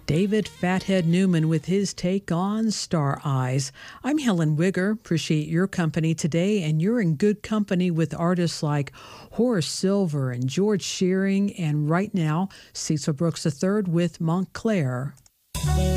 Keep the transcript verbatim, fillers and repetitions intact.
David Fathead Newman with his take on Star Eyes. I'm Helen Wigger. Appreciate your company today, and you're in good company with artists like Horace Silver and George Shearing, and right now, Cecil Brooks the third with Montclair.